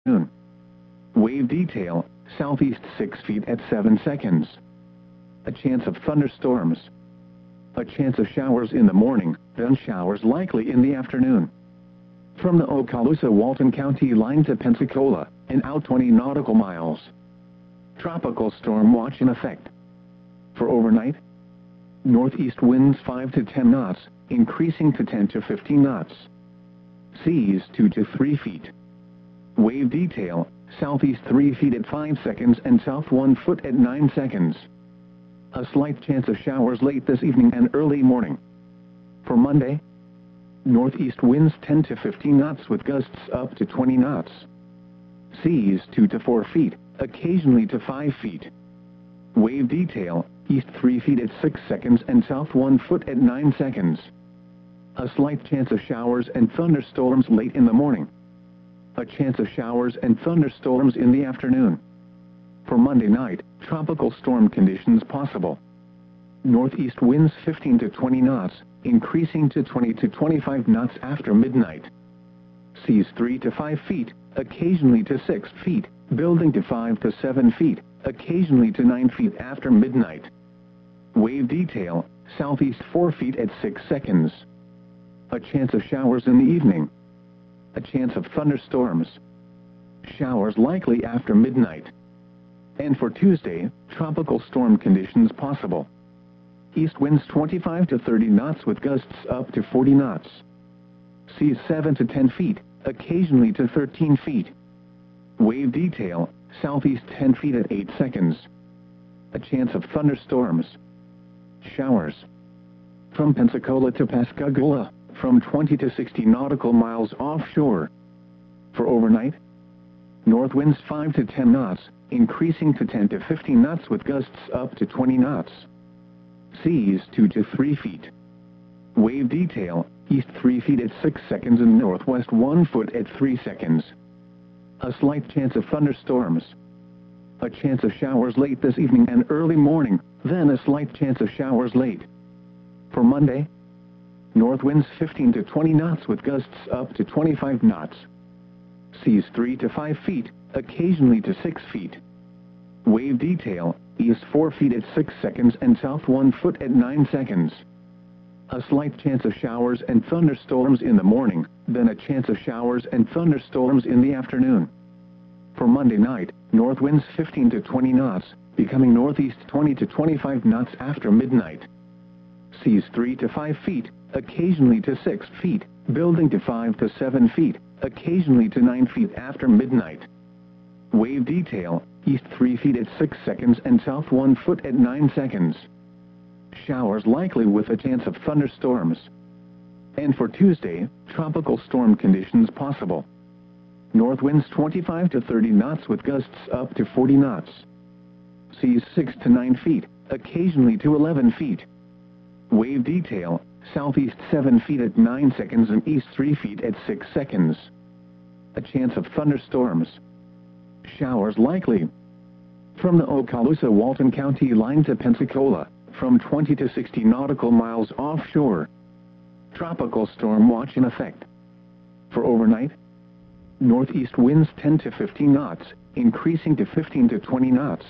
afternoon. Wave detail, southeast 6 feet at 7 seconds. A chance of thunderstorms. A chance of showers in the morning, then showers likely in the afternoon. From the Okaloosa-Walton County line to Pensacola, and out 20 nautical miles. Tropical storm watch in effect. For overnight, northeast winds 5 to 10 knots, increasing to 10 to 15 knots. Seas 2 to 3 feet. Wave detail, southeast 3 feet at 5 seconds and south 1 foot at 9 seconds. A slight chance of showers late this evening and early morning. For Monday, northeast winds 10 to 15 knots with gusts up to 20 knots. Seas 2 to 4 feet, occasionally to 5 feet. Wave detail, east 3 feet at 6 seconds and south 1 foot at 9 seconds. A slight chance of showers and thunderstorms late in the morning. A chance of showers and thunderstorms in the afternoon. For Monday night, tropical storm conditions possible. Northeast winds 15 to 20 knots, increasing to 20 to 25 knots after midnight. Seas 3 to 5 feet, occasionally to 6 feet, building to 5 to 7 feet, occasionally to 9 feet after midnight. Wave detail, southeast 4 feet at 6 seconds. A chance of showers in the evening. A chance of thunderstorms. Showers likely after midnight. And for Tuesday, tropical storm conditions possible. East winds 25 to 30 knots with gusts up to 40 knots. Seas 7 to 10 feet, occasionally to 13 feet. Wave detail, southeast 10 feet at 8 seconds. A chance of thunderstorms. Showers. From Pensacola to Pascagoula, from 20 to 60 nautical miles offshore. For overnight, north winds 5 to 10 knots, increasing to 10 to 15 knots with gusts up to 20 knots. Seas 2 to 3 feet. Wave detail, east 3 feet at 6 seconds and northwest 1 foot at 3 seconds. A slight chance of thunderstorms. A chance of showers late this evening and early morning, then a slight chance of showers late. For Monday, north winds 15 to 20 knots with gusts up to 25 knots. Seas 3 to 5 feet, occasionally to 6 feet. Wave detail, east 4 feet at 6 seconds and south 1 foot at 9 seconds. A slight chance of showers and thunderstorms in the morning, then a chance of showers and thunderstorms in the afternoon. For Monday night, north winds 15 to 20 knots, becoming northeast 20 to 25 knots after midnight. Seas 3 to 5 feet, occasionally to 6 feet, building to 5 to 7 feet, occasionally to 9 feet after midnight. Wave detail, east 3 feet at 6 seconds and south 1 foot at 9 seconds. Showers likely with a chance of thunderstorms. And for Tuesday, tropical storm conditions possible. North winds 25 to 30 knots with gusts up to 40 knots. Seas 6 to 9 feet, occasionally to 11 feet. Wave detail, southeast 7 feet at 9 seconds and east 3 feet at 6 seconds. A chance of thunderstorms. Showers likely. From the Okaloosa-Walton County line to Pensacola, from 20 to 60 nautical miles offshore. Tropical storm watch in effect. For overnight, northeast winds 10 to 15 knots, increasing to 15 to 20 knots.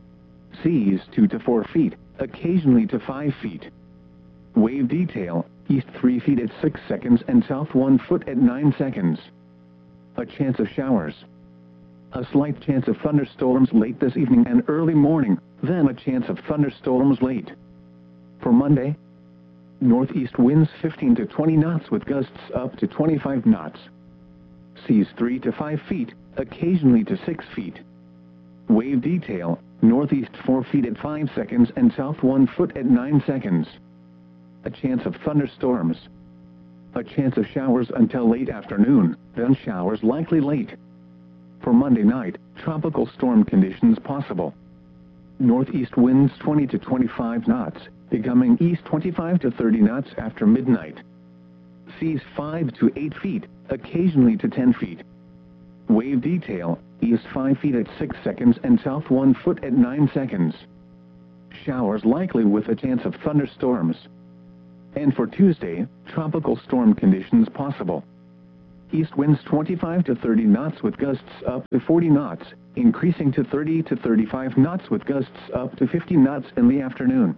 Seas 2 to 4 feet, occasionally to 5 feet. Wave detail, east 3 feet at 6 seconds and south 1 foot at 9 seconds. A chance of showers. A slight chance of thunderstorms late this evening and early morning, then a chance of thunderstorms late. For Monday, northeast winds 15 to 20 knots with gusts up to 25 knots. Seas 3 to 5 feet, occasionally to 6 feet. Wave detail, northeast 4 feet at 5 seconds and south 1 foot at 9 seconds. A chance of thunderstorms. A chance of showers until late afternoon, then showers likely late. For Monday night, tropical storm conditions possible. Northeast winds 20 to 25 knots, becoming east 25 to 30 knots after midnight. Seas 5 to 8 feet, occasionally to 10 feet. Wave detail, east 5 feet at 6 seconds and south 1 foot at 9 seconds. Showers likely with a chance of thunderstorms. And for Tuesday, tropical storm conditions possible. East winds 25 to 30 knots with gusts up to 40 knots, increasing to 30 to 35 knots with gusts up to 50 knots in the afternoon.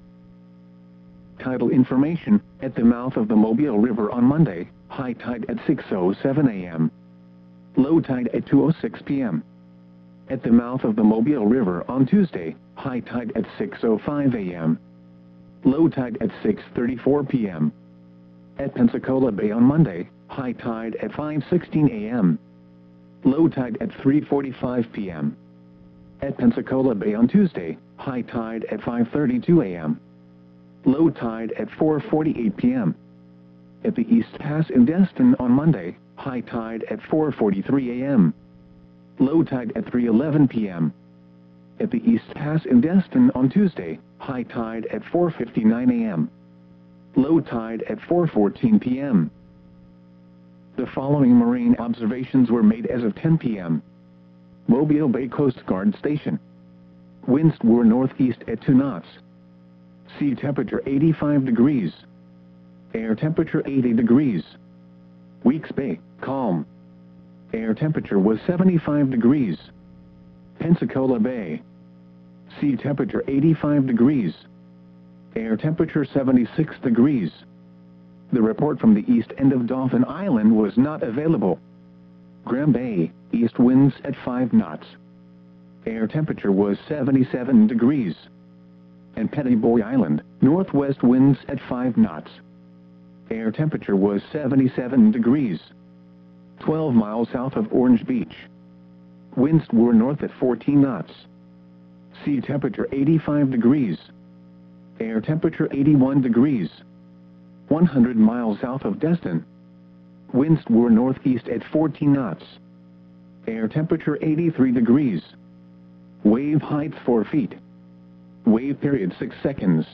Tidal information: at the mouth of the Mobile River on Monday, high tide at 6:07 a.m. Low tide at 2:06 p.m. At the mouth of the Mobile River on Tuesday, high tide at 6:05 a.m. Low tide at 6:34 p.m. At Pensacola Bay on Monday, high tide at 5:16 a.m. Low tide at 3:45 p.m. At Pensacola Bay on Tuesday, high tide at 5:32 a.m. Low tide at 4:48 p.m. At the East Pass in Destin on Monday, high tide at 4:43 a.m. Low tide at 3:11 p.m. At the East Pass in Destin on Tuesday, high tide at 4:59 a.m. Low tide at 4:14 p.m. The following marine observations were made as of 10 p.m. Mobile Bay Coast Guard Station. Winds were northeast at 2 knots. Sea temperature 85 degrees. Air temperature 80 degrees. Weeks Bay, calm. Air temperature was 75 degrees. Pensacola Bay. Sea temperature 85 degrees. Air temperature 76 degrees. The report from the east end of Dauphin Island was not available. Graham Bay, east winds at 5 knots. Air temperature was 77 degrees. And Petty Boy Island, northwest winds at 5 knots. Air temperature was 77 degrees. 12 miles south of Orange Beach. Winds were north at 14 knots. Sea temperature 85 degrees. Air temperature 81 degrees. 100 miles south of Destin. Winds were northeast at 14 knots. Air temperature 83 degrees. Wave height 4 feet. Wave period 6 seconds.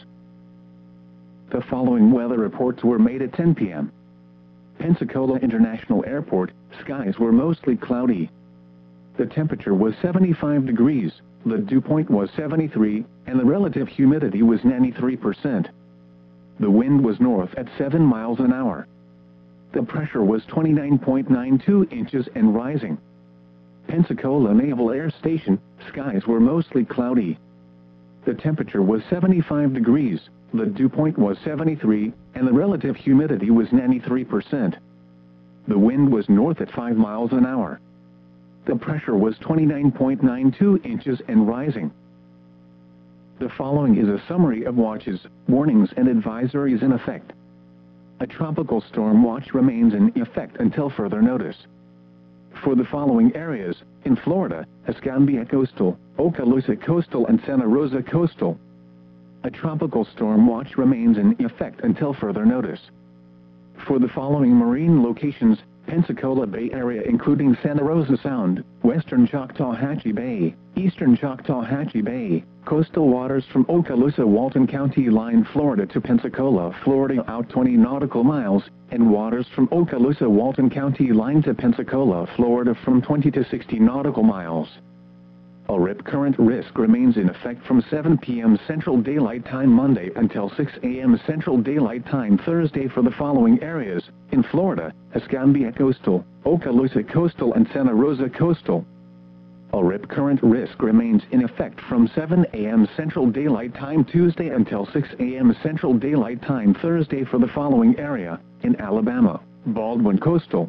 The following weather reports were made at 10 p.m. Pensacola International Airport, skies were mostly cloudy. The temperature was 75 degrees, the dew point was 73, and the relative humidity was 93%. The wind was north at 7 miles an hour. The pressure was 29.92 inches and rising. Pensacola Naval Air Station, skies were mostly cloudy. The temperature was 75 degrees, the dew point was 73, and the relative humidity was 93%. The wind was north at 5 miles an hour. The pressure was 29.92 inches and rising. The following is a summary of watches, warnings and advisories in effect. A tropical storm watch remains in effect until further notice. For the following areas: in Florida, Escambia Coastal, Okaloosa Coastal and Santa Rosa Coastal. A tropical storm watch remains in effect until further notice. For the following marine locations: Pensacola Bay Area including Santa Rosa Sound, western Choctawhatchee Bay, eastern Choctawhatchee Bay, coastal waters from Okaloosa Walton County line Florida to Pensacola, Florida out 20 nautical miles, and waters from Okaloosa Walton County line to Pensacola, Florida from 20 to 60 nautical miles. A rip current risk remains in effect from 7 p.m. Central Daylight Time Monday until 6 a.m. Central Daylight Time Thursday for the following areas: in Florida, Escambia Coastal, Okaloosa Coastal and Santa Rosa Coastal. A rip current risk remains in effect from 7 a.m. Central Daylight Time Tuesday until 6 a.m. Central Daylight Time Thursday for the following area: in Alabama, Baldwin Coastal.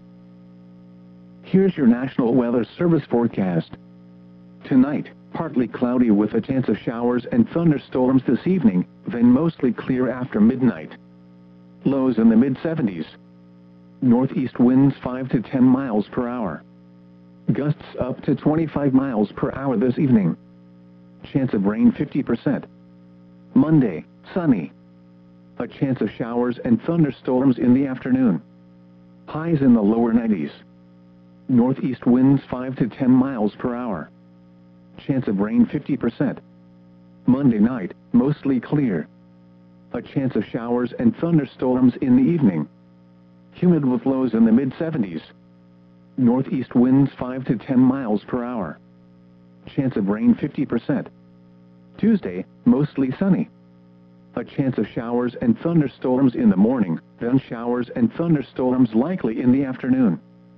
Here's your National Weather Service forecast. Tonight, partly cloudy with a chance of showers and thunderstorms this evening, then mostly clear after midnight. Lows in the mid-70s. Northeast winds 5 to 10 miles per hour. Gusts up to 25 miles per hour this evening. Chance of rain 50%. Monday, sunny. A chance of showers and thunderstorms in the afternoon. Highs in the lower 90s. Northeast winds 5 to 10 miles per hour. Chance of rain 50%. Monday night, mostly clear. A chance of showers and thunderstorms in the evening. Humid with lows in the mid-70s. Northeast winds 5 to 10 miles per hour. Chance of rain 50%. Tuesday, mostly sunny. A chance of showers and thunderstorms in the morning, then showers and thunderstorms likely in the afternoon.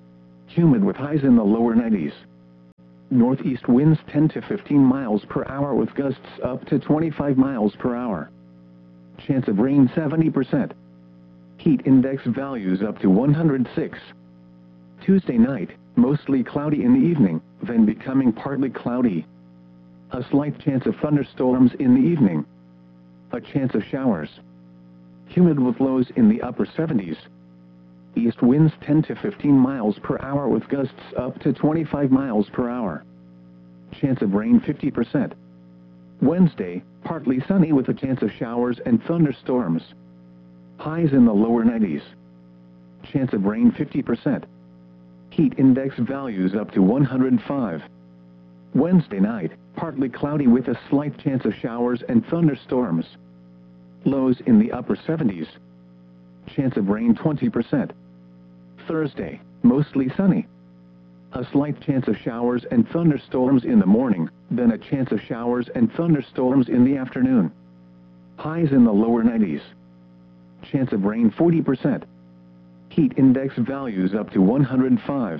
Humid with highs in the lower 90s. Northeast winds 10 to 15 miles per hour with gusts up to 25 miles per hour. Chance of rain 70%. Heat index values up to 106. Tuesday night, mostly cloudy in the evening, then becoming partly cloudy. A slight chance of thunderstorms in the evening. A chance of showers. Humid with lows in the upper 70s. East winds 10 to 15 miles per hour with gusts up to 25 miles per hour. Chance of rain 50%. Wednesday, partly sunny with a chance of showers and thunderstorms. Highs in the lower 90s. Chance of rain 50%. Heat index values up to 105. Wednesday night, partly cloudy with a slight chance of showers and thunderstorms. Lows in the upper 70s. Chance of rain 20%. Thursday, mostly sunny. A slight chance of showers and thunderstorms in the morning, then a chance of showers and thunderstorms in the afternoon. Highs in the lower 90s. Chance of rain 40%. Heat index values up to 105.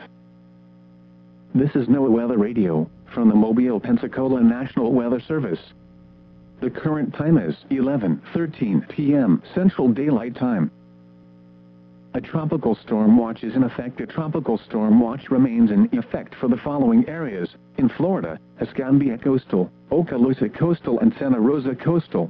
This is NOAA Weather Radio, from the Mobile, Pensacola National Weather Service. The current time is 11:13 p.m. Central Daylight Time. A tropical storm watch is in effect. A tropical storm watch remains in effect for the following areas: in Florida, Escambia Coastal, Okaloosa Coastal and Santa Rosa Coastal.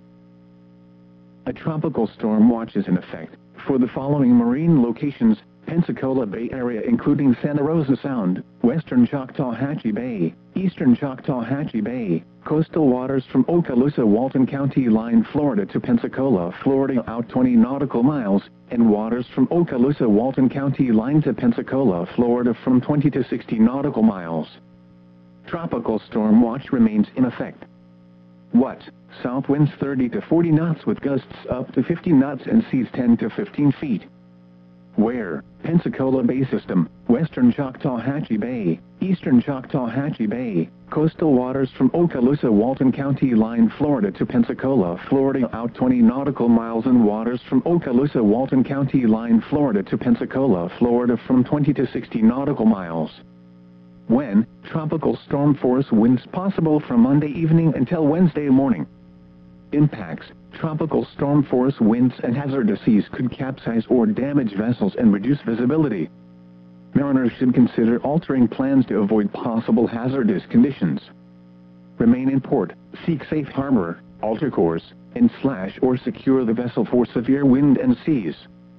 A tropical storm watch is in effect for the following marine locations: Pensacola Bay Area including Santa Rosa Sound, western Choctawhatchee Bay, eastern Choctawhatchee Bay, coastal waters from Okaloosa Walton County line Florida to Pensacola, Florida out 20 nautical miles, and waters from Okaloosa Walton County line to Pensacola, Florida from 20 to 60 nautical miles. Tropical storm watch remains in effect. What? South winds 30 to 40 knots with gusts up to 50 knots and seas 10 to 15 feet. Where? Pensacola Bay System, western Choctawhatchee Bay, eastern Choctawhatchee Bay, coastal waters from Okaloosa Walton County line Florida to Pensacola, Florida out 20 nautical miles and waters from Okaloosa Walton County line Florida to Pensacola, Florida from 20 to 60 nautical miles. When? Tropical storm force winds possible from Monday evening until Wednesday morning. Impacts: tropical storm force winds and hazardous seas could capsize or damage vessels and reduce visibility. Mariners should consider altering plans to avoid possible hazardous conditions. Remain in port, seek safe harbor, alter course, and slash or secure the vessel for severe wind and seas.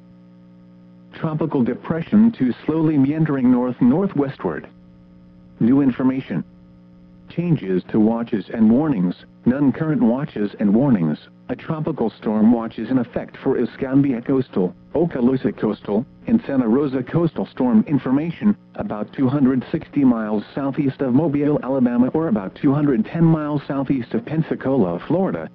Tropical depression to slowly meandering north-northwestward. New information. Changes to watches and warnings. None current watches and warnings. A tropical storm watch is in effect for Escambia Coastal, Okaloosa Coastal, and Santa Rosa Coastal. Storm information: about 260 miles southeast of Mobile, Alabama, or about 210 miles southeast of Pensacola, Florida,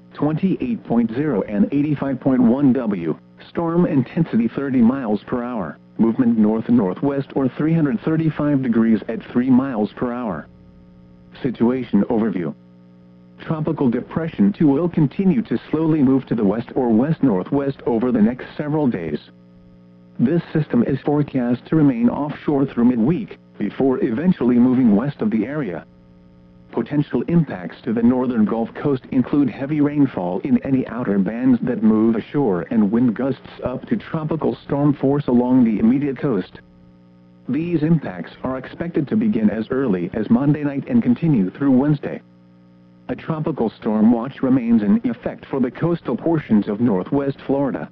28.0 and 85.1 W. Storm intensity 30 miles per hour. Movement north-northwest or 335 degrees at 3 miles per hour. Situation overview. Tropical Depression 2 will continue to slowly move to the west or west-northwest over the next several days. This system is forecast to remain offshore through midweek, before eventually moving west of the area. Potential impacts to the northern Gulf Coast include heavy rainfall in any outer bands that move ashore and wind gusts up to tropical storm force along the immediate coast. These impacts are expected to begin as early as Monday night and continue through Wednesday. A tropical storm watch remains in effect for the coastal portions of northwest Florida.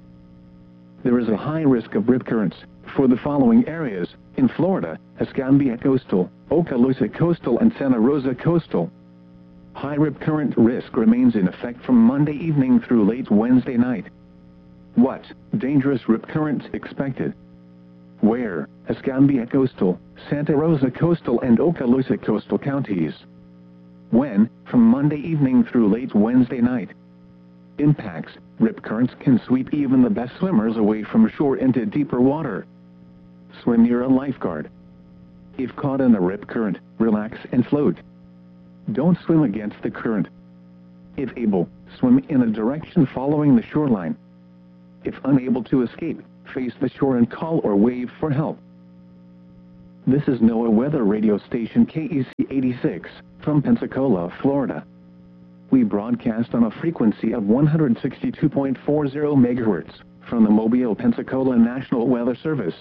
There is a high risk of rip currents for the following areas: in Florida, Escambia Coastal, Okaloosa Coastal and Santa Rosa Coastal. High rip current risk remains in effect from Monday evening through late Wednesday night. What? Dangerous rip currents expected. Where? Escambia Coastal, Santa Rosa Coastal and Okaloosa Coastal counties. When? From Monday evening through late Wednesday night. Impacts: rip currents can sweep even the best swimmers away from shore into deeper water. Swim near a lifeguard. If caught in a rip current, relax and float. Don't swim against the current. If able, swim in a direction following the shoreline. If unable to escape, face the shore and call or wave for help. This is NOAA weather radio station KEC 86, from Pensacola, Florida. We broadcast on a frequency of 162.40 MHz, from the Mobile, Pensacola National Weather Service.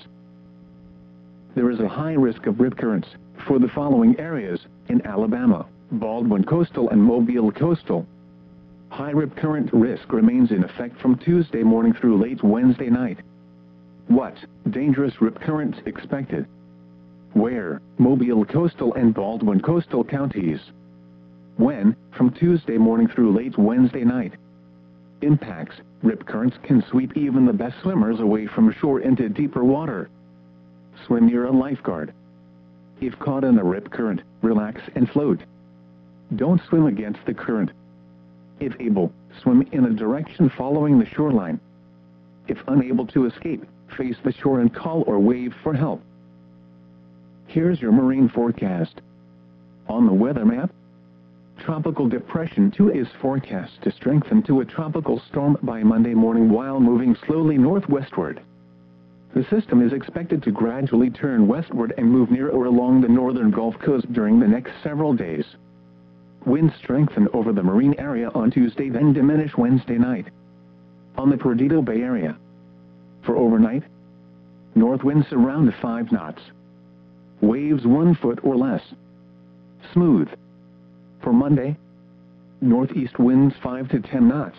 There is a high risk of rip currents for the following areas in Alabama, Baldwin Coastal and Mobile Coastal. High rip current risk remains in effect from Tuesday morning through late Wednesday night. What? Dangerous rip currents expected. Where? Mobile Coastal and Baldwin Coastal counties. When? From Tuesday morning through late Wednesday night. Impacts: rip currents can sweep even the best swimmers away from shore into deeper water. Swim near a lifeguard. If caught in a rip current, relax and float. Don't swim against the current. If able, swim in a direction following the shoreline. If unable to escape, face the shore and call or wave for help. Here's your marine forecast. On the weather map, Tropical Depression 2 is forecast to strengthen to a tropical storm by Monday morning while moving slowly northwestward. The system is expected to gradually turn westward and move near or along the northern Gulf Coast during the next several days. Winds strengthen over the marine area on Tuesday, then diminish Wednesday night. On the Perdido Bay area, for overnight, north winds around 5 knots. Waves 1 foot or less. Smooth. For Monday, northeast winds 5 to 10 knots.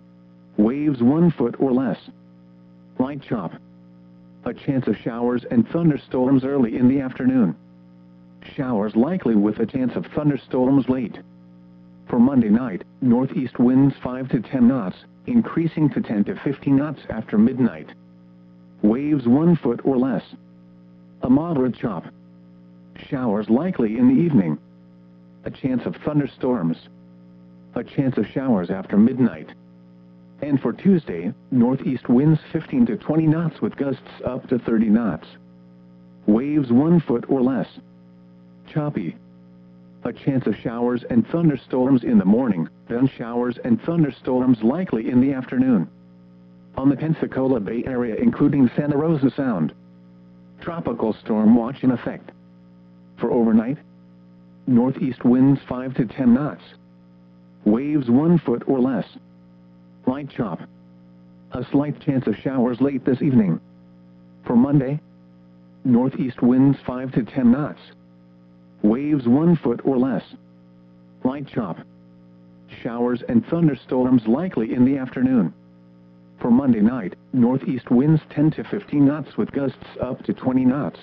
Waves 1 foot or less. Light chop. A chance of showers and thunderstorms early in the afternoon. Showers likely with a chance of thunderstorms late. For Monday night, northeast winds 5 to 10 knots, increasing to 10 to 15 knots after midnight. Waves 1 foot or less. A moderate chop. Showers likely in the evening. A chance of thunderstorms. A chance of showers after midnight. And for Tuesday, northeast winds 15 to 20 knots with gusts up to 30 knots. Waves 1 foot or less. Choppy. A chance of showers and thunderstorms in the morning, then showers and thunderstorms likely in the afternoon. On the Pensacola Bay Area including Santa Rosa Sound. Tropical storm watch in effect. For overnight, northeast winds 5 to 10 knots. Waves 1 foot or less. Light chop. A slight chance of showers late this evening. For Monday, northeast winds 5 to 10 knots. Waves 1 foot or less. Light chop. Showers and thunderstorms likely in the afternoon. For Monday night, northeast winds 10 to 15 knots with gusts up to 20 knots.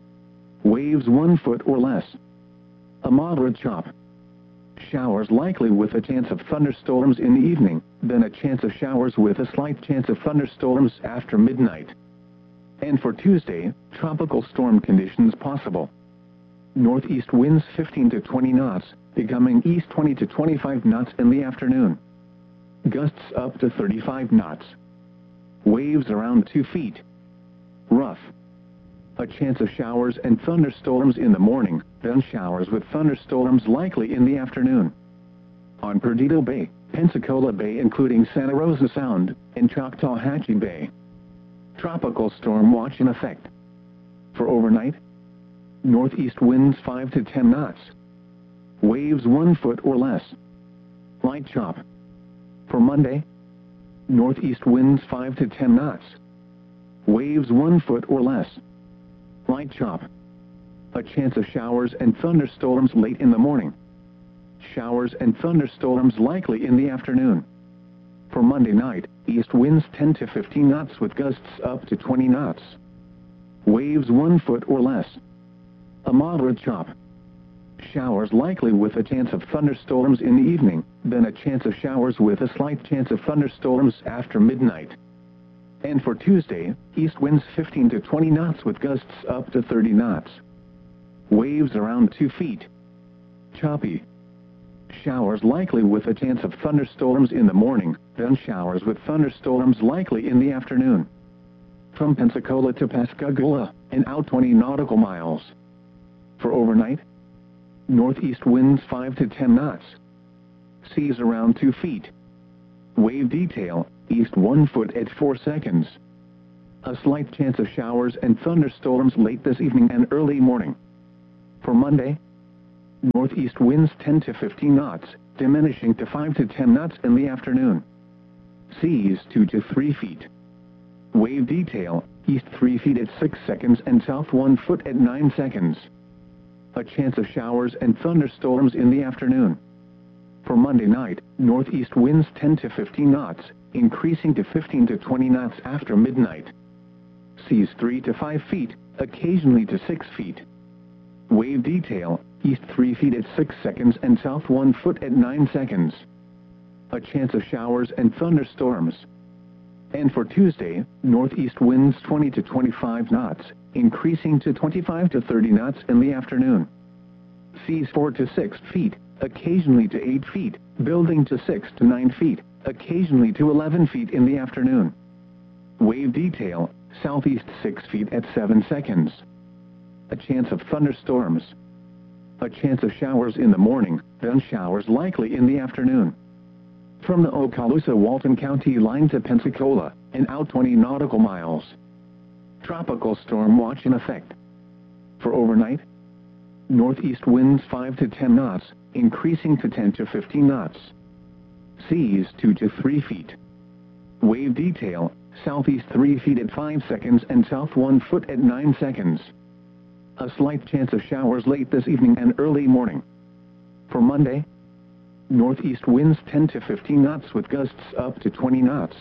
Waves 1 foot or less. A moderate chop. Showers likely with a chance of thunderstorms in the evening, then a chance of showers with a slight chance of thunderstorms after midnight. And for Tuesday, tropical storm conditions possible. Northeast winds 15 to 20 knots, becoming east 20 to 25 knots in the afternoon. Gusts up to 35 knots. Waves around 2 feet. Rough. A chance of showers and thunderstorms in the morning, then showers with thunderstorms likely in the afternoon. On Perdido Bay, Pensacola Bay including Santa Rosa Sound, and Choctawhatchee Bay. Tropical storm watch in effect. For overnight, northeast winds 5 to 10 knots. Waves 1 foot or less. Light chop. For Monday, northeast winds 5 to 10 knots. Waves 1 foot or less. Light chop. A chance of showers and thunderstorms late in the morning. Showers and thunderstorms likely in the afternoon. For Monday night, east winds 10 to 15 knots with gusts up to 20 knots. Waves 1 foot or less. A moderate chop. Showers likely with a chance of thunderstorms in the evening, then a chance of showers with a slight chance of thunderstorms after midnight. And for Tuesday, east winds 15 to 20 knots with gusts up to 30 knots. Waves around 2 feet. Choppy. Showers likely with a chance of thunderstorms in the morning, then showers with thunderstorms likely in the afternoon. From Pensacola to Pascagoula, and out 20 nautical miles. For overnight, northeast winds 5 to 10 knots. Seas around 2 feet. Wave detail, east 1 foot at 4 seconds. A slight chance of showers and thunderstorms late this evening and early morning. For Monday, northeast winds 10 to 15 knots, diminishing to 5 to 10 knots in the afternoon. Seas 2 to 3 feet. Wave detail, east 3 feet at 6 seconds and south 1 foot at 9 seconds. A chance of showers and thunderstorms in the afternoon. For Monday night, northeast winds 10 to 15 knots, increasing to 15 to 20 knots after midnight. Seas 3 to 5 feet, occasionally to 6 feet. Wave detail, east 3 feet at 6 seconds and south 1 foot at 9 seconds. A chance of showers and thunderstorms. And for Tuesday, northeast winds 20 to 25 knots, increasing to 25 to 30 knots in the afternoon. Seas 4 to 6 feet, occasionally to 8 feet, building to 6 to 9 feet, occasionally to 11 feet in the afternoon. Wave detail, southeast 6 feet at 7 seconds. A chance of thunderstorms. A chance of showers in the morning, then showers likely in the afternoon. From the Okaloosa-Walton County line to Pensacola, and out 20 nautical miles. Tropical storm watch in effect. For overnight, northeast winds 5 to 10 knots, increasing to 10 to 15 knots. Seas 2 to 3 feet. Wave detail, southeast 3 feet at 5 seconds and south 1 foot at 9 seconds. A slight chance of showers late this evening and early morning. For Monday, northeast winds 10 to 15 knots with gusts up to 20 knots.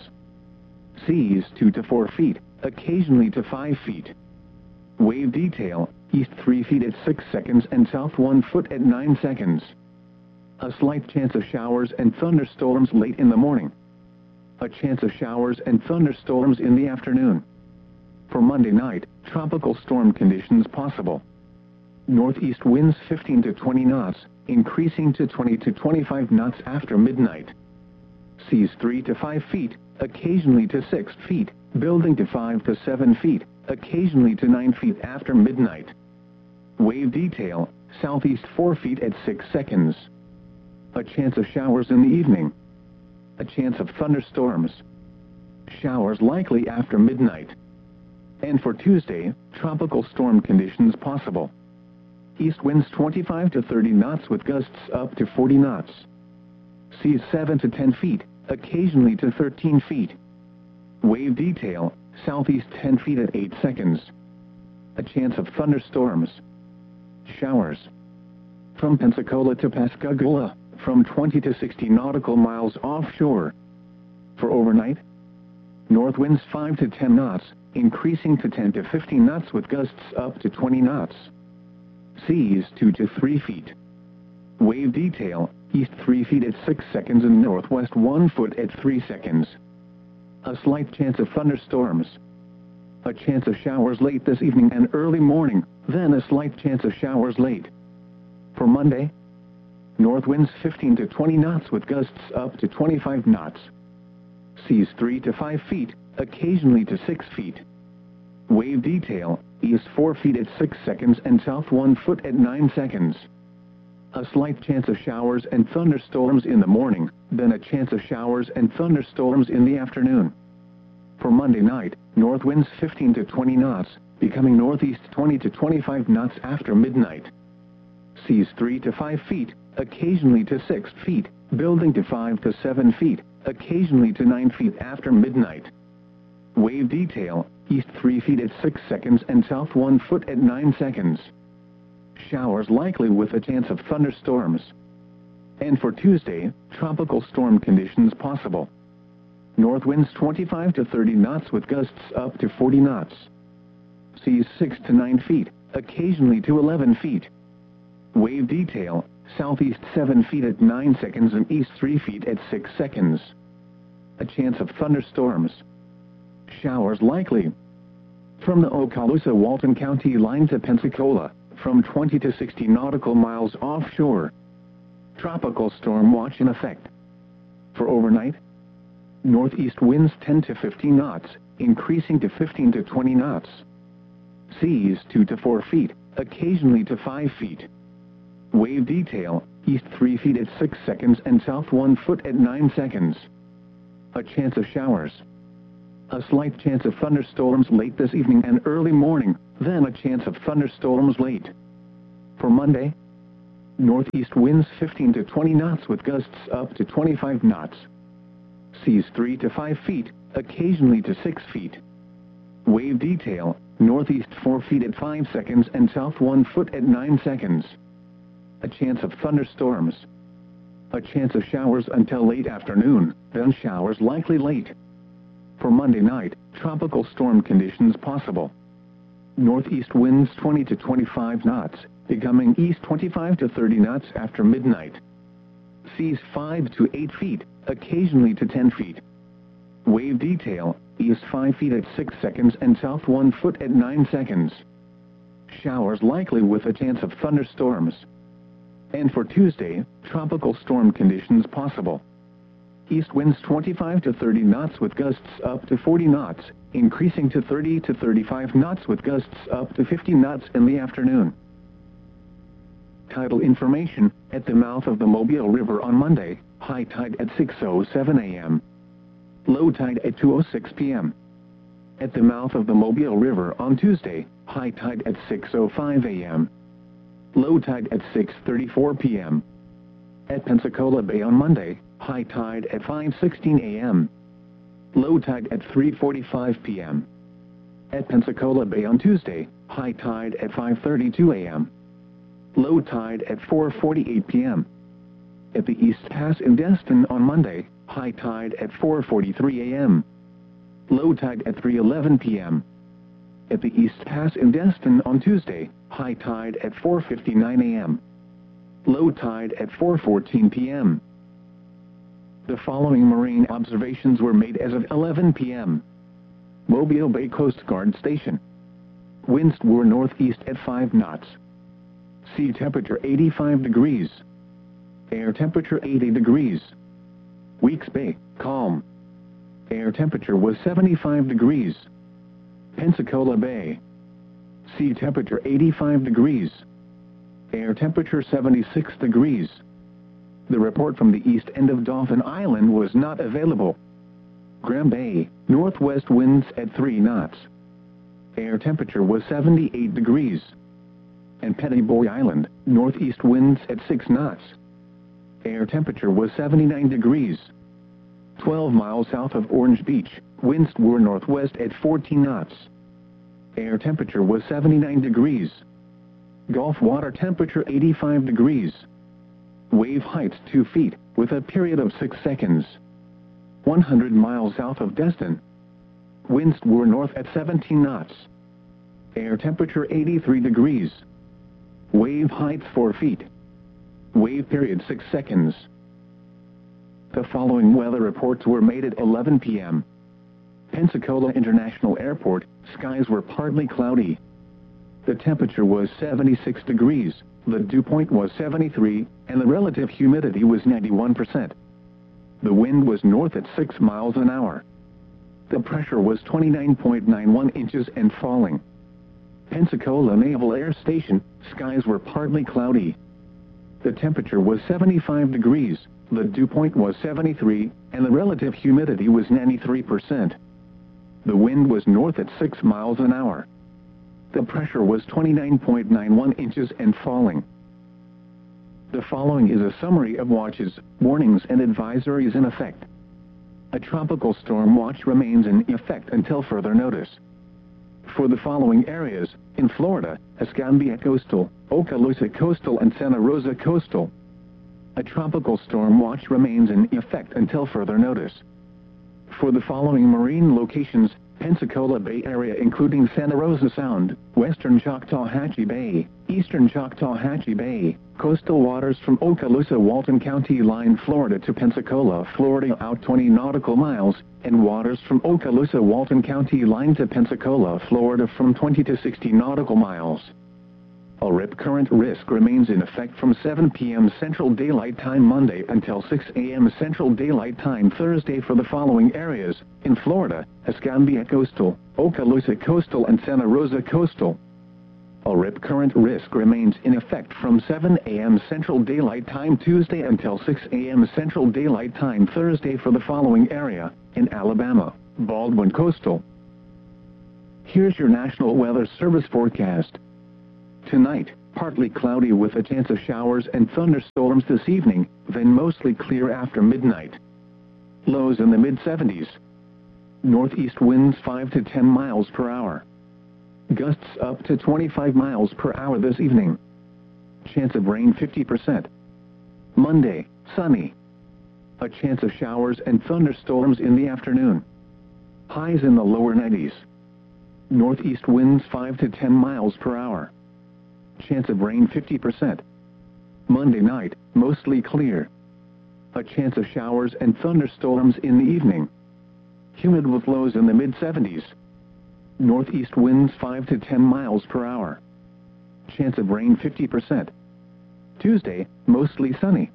Seas 2 to 4 feet, occasionally to 5 feet. Wave detail, east 3 feet at 6 seconds and south 1 foot at 9 seconds. A slight chance of showers and thunderstorms late in the morning. A chance of showers and thunderstorms in the afternoon. For Monday night, tropical storm conditions possible. Northeast winds 15 to 20 knots, increasing to 20 to 25 knots after midnight. Seas 3 to 5 feet, occasionally to 6 feet, building to 5 to 7 feet, occasionally to 9 feet after midnight. Wave detail, southeast 4 feet at 6 seconds. A chance of showers in the evening. A chance of thunderstorms. Showers likely after midnight. And for Tuesday, tropical storm conditions possible. East winds 25 to 30 knots with gusts up to 40 knots. Seas 7 to 10 feet, occasionally to 13 feet. Wave detail, southeast 10 feet at 8 seconds. A chance of thunderstorms. Showers. From Pensacola to Pascagoula, from 20 to 60 nautical miles offshore. For overnight, north winds 5 to 10 knots, increasing to 10 to 15 knots with gusts up to 20 knots. Seas 2 to 3 feet. Wave detail, east 3 feet at 6 seconds and northwest 1 foot at 3 seconds. A slight chance of thunderstorms. A chance of showers late this evening and early morning, then a slight chance of showers late. For Monday, north winds 15 to 20 knots with gusts up to 25 knots. Seas 3 to 5 feet, occasionally to 6 feet. Wave detail, east 4 feet at 6 seconds and south 1 foot at 9 seconds. A slight chance of showers and thunderstorms in the morning, then a chance of showers and thunderstorms in the afternoon. For Monday night, north winds 15 to 20 knots, becoming northeast 20 to 25 knots after midnight. Seas 3 to 5 feet, occasionally to 6 feet, building to 5 to 7 feet, occasionally to 9 feet after midnight. Wave detail, east 3 feet at 6 seconds and south 1 foot at 9 seconds. Showers likely with a chance of thunderstorms. And for Tuesday, tropical storm conditions possible. North winds 25 to 30 knots with gusts up to 40 knots. Seas 6 to 9 feet, occasionally to 11 feet. Wave detail, southeast 7 feet at 9 seconds and east 3 feet at 6 seconds. A chance of thunderstorms. Showers likely. From the Okaloosa-Walton County line to Pensacola, from 20 to 60 nautical miles offshore. Tropical storm watch in effect. For overnight, northeast winds 10 to 15 knots, increasing to 15 to 20 knots. Seas 2 to 4 feet, occasionally to 5 feet. Wave detail, east 3 feet at 6 seconds and south 1 foot at 9 seconds. A chance of showers. A slight chance of thunderstorms late this evening and early morning, then a chance of thunderstorms late. For Monday, northeast winds 15 to 20 knots with gusts up to 25 knots. Seas 3 to 5 feet, occasionally to 6 feet. Wave detail, northeast 4 feet at 5 seconds and south 1 foot at 9 seconds. A chance of thunderstorms. A chance of showers until late afternoon, then showers likely late. For Monday night, tropical storm conditions possible. Northeast winds 20 to 25 knots, becoming east 25 to 30 knots after midnight. Seas 5 to 8 feet, occasionally to 10 feet. Wave detail, east 5 feet at 6 seconds and south 1 foot at 9 seconds. Showers likely with a chance of thunderstorms. And for Tuesday, tropical storm conditions possible. East winds 25 to 30 knots with gusts up to 40 knots, increasing to 30 to 35 knots with gusts up to 50 knots in the afternoon. Tidal information, at the mouth of the Mobile River on Monday, high tide at 6:07 a.m. Low tide at 2:06 p.m. At the mouth of the Mobile River on Tuesday, high tide at 6:05 a.m. Low tide at 6:34 p.m. At Pensacola Bay on Monday, high tide at 5:16 a.m. Low tide at 3:45 p.m. At Pensacola Bay on Tuesday, high tide at 5:32 a.m. Low tide at 4:48 p.m. At the East Pass in Destin on Monday, high tide at 4:43 a.m. Low tide at 3:11 p.m. At the East Pass in Destin on Tuesday, high tide at 4:59 a.m. Low tide at 4:14 p.m. The following marine observations were made as of 11 p.m. Mobile Bay Coast Guard Station. Winds were northeast at 5 knots. Sea temperature 85 degrees. Air temperature 80 degrees. Weeks Bay, calm. Air temperature was 75 degrees. Pensacola Bay. Sea temperature 85 degrees. Air temperature 76 degrees. The report from the east end of Dauphin Island was not available. Graham Bay, northwest winds at 3 knots. Air temperature was 78 degrees. And Petty Boy Island, northeast winds at 6 knots. Air temperature was 79 degrees. 12 miles south of Orange Beach, winds were northwest at 14 knots. Air temperature was 79 degrees. Gulf water temperature 85 degrees. Wave heights 2 feet, with a period of 6 seconds. 100 miles south of Destin. Winds were north at 17 knots. Air temperature 83 degrees. Wave height 4 feet. Wave period 6 seconds. The following weather reports were made at 11 p.m. Pensacola International Airport, skies were partly cloudy. The temperature was 76 degrees, the dew point was 73, and the relative humidity was 91%. The wind was north at 6 miles an hour. The pressure was 29.91 inches and falling. Pensacola Naval Air Station, skies were partly cloudy. The temperature was 75 degrees, the dew point was 73, and the relative humidity was 93%. The wind was north at 6 miles an hour. The pressure was 29.91 inches and falling. The following is a summary of watches, warnings and advisories in effect. A tropical storm watch remains in effect until further notice. For the following areas, in Florida, Escambia Coastal, Okaloosa Coastal and Santa Rosa Coastal, a tropical storm watch remains in effect until further notice. For the following marine locations, Pensacola Bay Area including Santa Rosa Sound, Western Choctawhatchee Bay, Eastern Choctawhatchee Bay, coastal waters from Okaloosa Walton County line Florida to Pensacola, Florida out 20 nautical miles, and waters from Okaloosa Walton County line to Pensacola, Florida from 20 to 60 nautical miles. A rip current risk remains in effect from 7 p.m. Central Daylight Time Monday until 6 a.m. Central Daylight Time Thursday for the following areas, in Florida, Escambia Coastal, Okaloosa Coastal and Santa Rosa Coastal. A rip current risk remains in effect from 7 a.m. Central Daylight Time Tuesday until 6 a.m. Central Daylight Time Thursday for the following area, in Alabama, Baldwin Coastal. Here's your National Weather Service forecast. Tonight, partly cloudy with a chance of showers and thunderstorms this evening, then mostly clear after midnight. Lows in the mid-70s. Northeast winds 5 to 10 miles per hour. Gusts up to 25 miles per hour this evening. Chance of rain 50%. Monday, sunny. A chance of showers and thunderstorms in the afternoon. Highs in the lower 90s. Northeast winds 5 to 10 miles per hour. Chance of rain 50%. Monday night, mostly clear. A chance of showers and thunderstorms in the evening. Humid with lows in the mid-70s. Northeast winds 5 to 10 miles per hour. Chance of rain 50%. Tuesday, mostly sunny.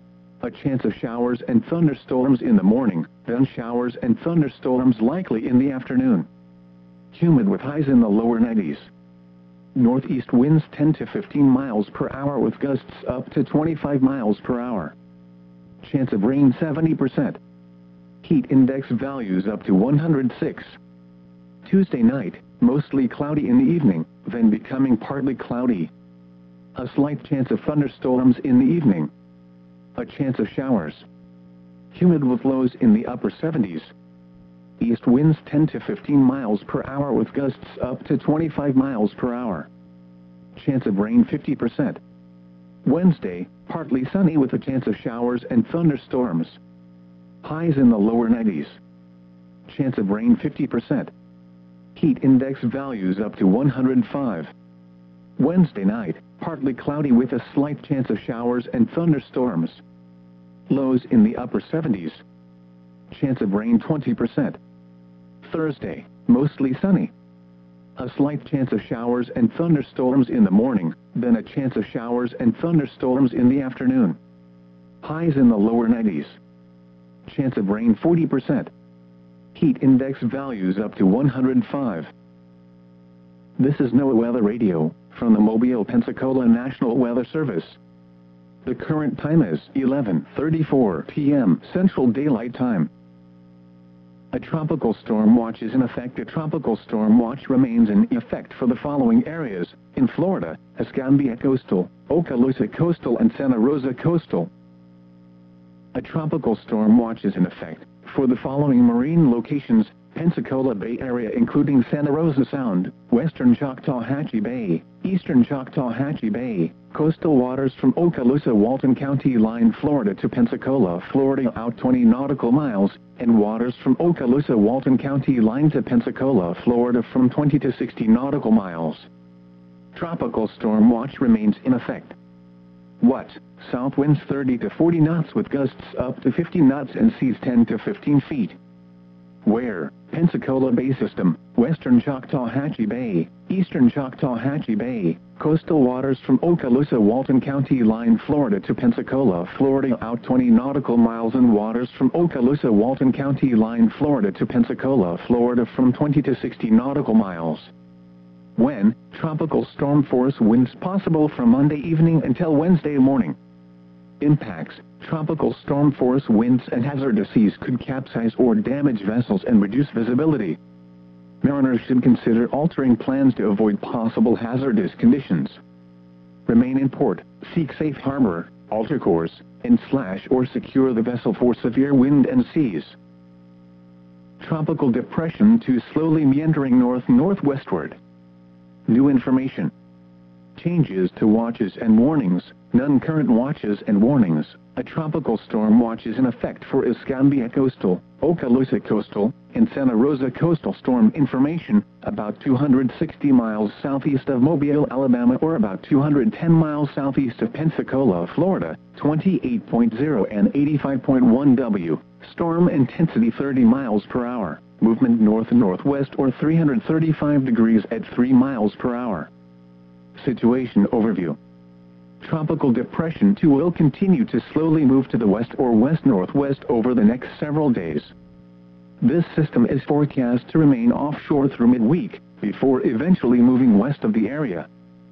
A chance of showers and thunderstorms in the morning, then showers and thunderstorms likely in the afternoon. Humid with highs in the lower 90s. Northeast winds 10 to 15 miles per hour with gusts up to 25 miles per hour. Chance of rain 70%. Heat index values up to 106. Tuesday night, mostly cloudy in the evening, then becoming partly cloudy. A slight chance of thunderstorms in the evening. A chance of showers. Humid with lows in the upper 70s. East winds 10 to 15 miles per hour with gusts up to 25 miles per hour. Chance of rain 50%. Wednesday, partly sunny with a chance of showers and thunderstorms. Highs in the lower 90s. Chance of rain 50%. Heat index values up to 105. Wednesday night, partly cloudy with a slight chance of showers and thunderstorms. Lows in the upper 70s. Chance of rain 20%. Thursday, mostly sunny. A slight chance of showers and thunderstorms in the morning, then a chance of showers and thunderstorms in the afternoon. Highs in the lower 90s. Chance of rain 40%. Heat index values up to 105. This is NOAA Weather Radio, from the Mobile, Pensacola National Weather Service. The current time is 11:34 p.m. Central Daylight Time. A tropical storm watch is in effect. A tropical storm watch remains in effect for the following areas: in Florida, Escambia Coastal, Okaloosa Coastal and Santa Rosa Coastal. A tropical storm watch is in effect for the following marine locations: Pensacola Bay Area including Santa Rosa Sound, western Choctawhatchee Bay, eastern Choctawhatchee Bay, coastal waters from Okaloosa Walton County line Florida to Pensacola, Florida out 20 nautical miles, and waters from Okaloosa Walton County line to Pensacola, Florida from 20 to 60 nautical miles. Tropical storm watch remains in effect. What? South winds 30 to 40 knots with gusts up to 50 knots and seas 10 to 15 feet. Where? Pensacola Bay System, western Choctawhatchee Bay, eastern Choctawhatchee Bay, coastal waters from Okaloosa Walton County line Florida to Pensacola, Florida out 20 nautical miles and waters from Okaloosa Walton County line Florida to Pensacola, Florida from 20 to 60 nautical miles. When? Tropical storm force winds possible from Monday evening until Wednesday morning. Impacts: tropical storm force winds and hazardous seas could capsize or damage vessels and reduce visibility. Mariners should consider altering plans to avoid possible hazardous conditions. Remain in port, seek safe harbor, alter course, and slash or secure the vessel for severe wind and seas. Tropical depression to slowly meandering north-northwestward. New information. Changes to watches and warnings. None current watches and warnings. A tropical storm watch is in effect for Escambia Coastal, Okaloosa Coastal, and Santa Rosa Coastal. Storm information: about 260 miles southeast of Mobile, Alabama, or about 210 miles southeast of Pensacola, Florida, 28.0 and 85.1 W. Storm intensity 30 miles per hour. Movement north-northwest or 335 degrees at 3 miles per hour. Situation overview. Tropical Depression 2 will continue to slowly move to the west or west-northwest over the next several days. This system is forecast to remain offshore through midweek, before eventually moving west of the area.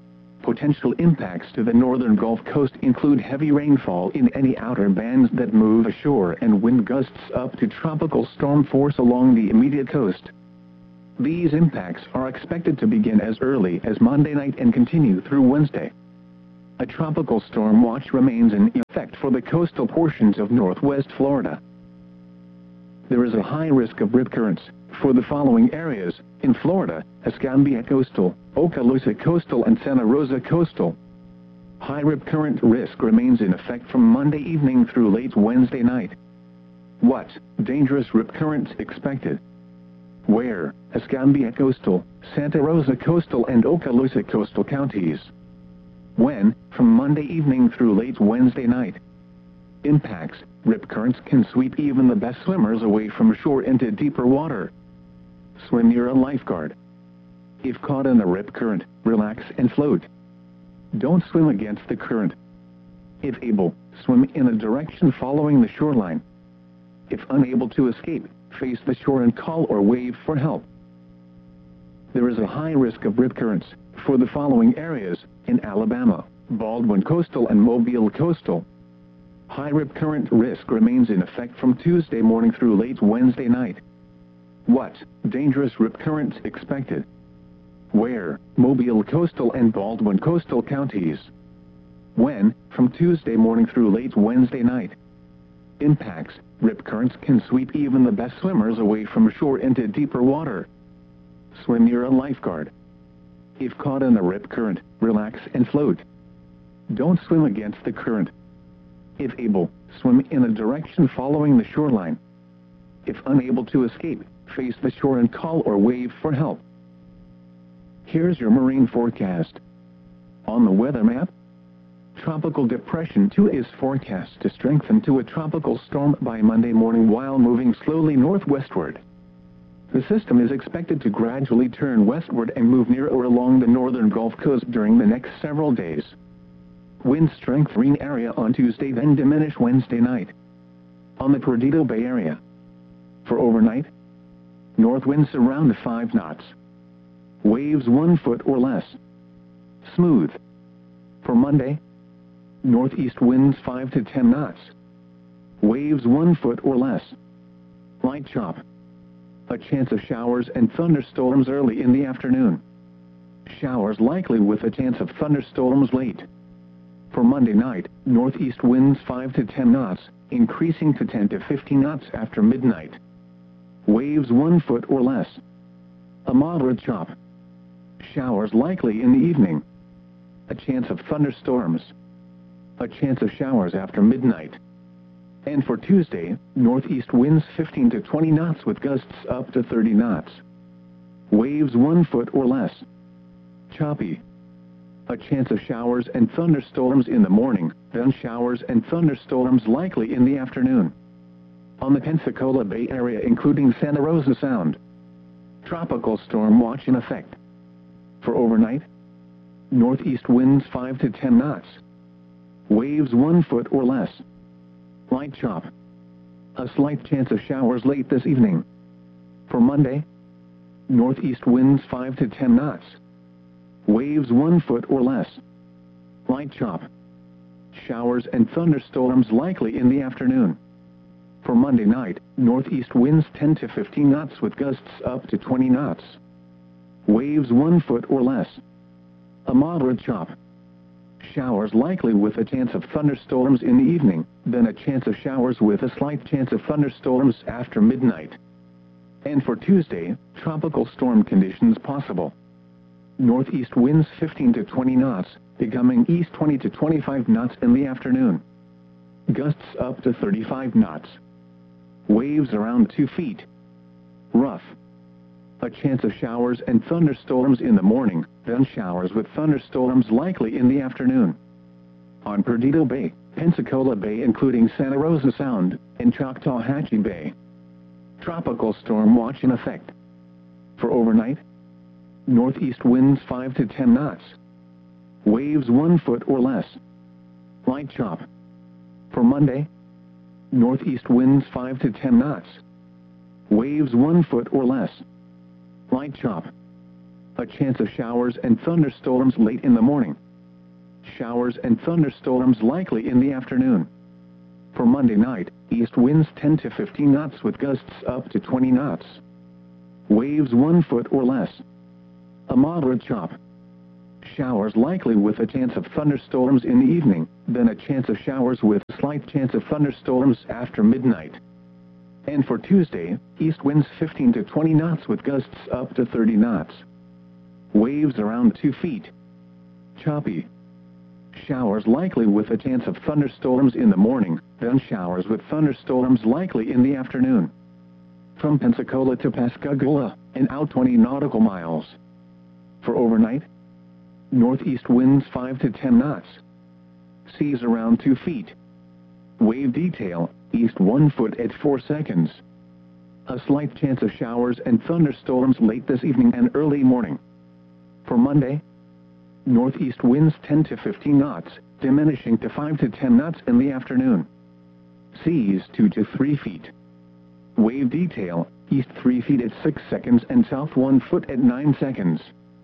Potential impacts to the northern Gulf Coast include heavy rainfall in any outer bands that move ashore and wind gusts up to tropical storm force along the immediate coast. These impacts are expected to begin as early as Monday night and continue through Wednesday. A tropical storm watch remains in effect for the coastal portions of northwest Florida. There is a high risk of rip currents for the following areas: in Florida, Escambia Coastal, Okaloosa Coastal and Santa Rosa Coastal. High rip current risk remains in effect from Monday evening through late Wednesday night. What? Dangerous rip currents expected. Where? Escambia Coastal, Santa Rosa Coastal and Okaloosa Coastal counties. When? From Monday evening through late Wednesday night. Impacts: rip currents can sweep even the best swimmers away from shore into deeper water. Swim near a lifeguard. If caught in a rip current, relax and float. Don't swim against the current. If able, swim in a direction following the shoreline. If unable to escape, face the shore and call or wave for help. There is a high risk of rip currents for the following areas: in Alabama, Baldwin Coastal and Mobile Coastal. High rip current risk remains in effect from Tuesday morning through late Wednesday night. What? Dangerous rip currents expected. Where? Mobile Coastal and Baldwin Coastal counties. When? From Tuesday morning through late Wednesday night. Impacts: rip currents can sweep even the best swimmers away from shore into deeper water. Swim near a lifeguard. If caught in a rip current, relax and float. Don't swim against the current. If able, swim in a direction following the shoreline. If unable to escape, face the shore and call or wave for help. Here's your marine forecast. On the weather map, Tropical Depression 2 is forecast to strengthen to a tropical storm by Monday morning while moving slowly northwestward. The system is expected to gradually turn westward and move near or along the northern Gulf Coast during the next several days. Wind strength marine area on Tuesday, then diminish Wednesday night. On the Perdido Bay area. For overnight, north winds around 5 knots. Waves 1 foot or less. Smooth. For Monday, northeast winds 5 to 10 knots. Waves 1 foot or less. Light chop. A chance of showers and thunderstorms early in the afternoon. Showers likely with a chance of thunderstorms late. For Monday night, northeast winds 5 to 10 knots, increasing to 10 to 15 knots after midnight. Waves 1 foot or less. A moderate chop. Showers likely in the evening. A chance of thunderstorms. A chance of showers after midnight. And for Tuesday, northeast winds 15 to 20 knots with gusts up to 30 knots. Waves 1 foot or less. Choppy. A chance of showers and thunderstorms in the morning, then showers and thunderstorms likely in the afternoon. On the Pensacola Bay area including Santa Rosa Sound. Tropical storm watch in effect. For overnight, northeast winds 5 to 10 knots. Waves 1 foot or less. Light chop. A slight chance of showers late this evening. For Monday, northeast winds 5 to 10 knots. Waves 1 foot or less. Light chop. Showers and thunderstorms likely in the afternoon. For Monday night, northeast winds 10 to 15 knots with gusts up to 20 knots. Waves 1 foot or less. A moderate chop. Showers likely with a chance of thunderstorms in the evening, then a chance of showers with a slight chance of thunderstorms after midnight. And for Tuesday, tropical storm conditions possible. Northeast winds 15 to 20 knots, becoming east 20 to 25 knots in the afternoon. Gusts up to 35 knots. Waves around 2 feet. Rough. A chance of showers and thunderstorms in the morning, then showers with thunderstorms likely in the afternoon. On Perdido Bay, Pensacola Bay including Santa Rosa Sound, and Choctawhatchee Bay. Tropical storm watch in effect. For overnight, northeast winds 5 to 10 knots. Waves 1 foot or less. Light chop. For Monday, northeast winds 5 to 10 knots. Waves 1 foot or less. Light chop. A chance of showers and thunderstorms late in the morning, showers and thunderstorms likely in the afternoon. For Monday night, east winds 10 to 15 knots with gusts up to 20 knots. Waves 1 foot or less. A moderate chop. Showers likely with a chance of thunderstorms in the evening, then a chance of showers with a slight chance of thunderstorms after midnight. And for Tuesday, east winds 15 to 20 knots with gusts up to 30 knots. Waves around 2 feet. Choppy. Showers likely with a chance of thunderstorms in the morning, then showers with thunderstorms likely in the afternoon. From Pensacola to Pascagoula, and out 20 nautical miles. For overnight, northeast winds 5 to 10 knots. Seas around 2 feet. Wave detail, east 1 foot at 4 seconds. A slight chance of showers and thunderstorms late this evening and early morning. For Monday, northeast winds 10 to 15 knots, diminishing to 5 to 10 knots in the afternoon. Seas 2 to 3 feet. Wave detail, east 3 feet at 6 seconds and south 1 foot at 9 seconds.